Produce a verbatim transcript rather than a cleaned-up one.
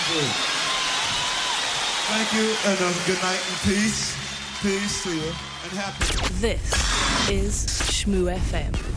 Thank you, and uh, good night and peace. Peace to you, and happy. This is Shmoo F M.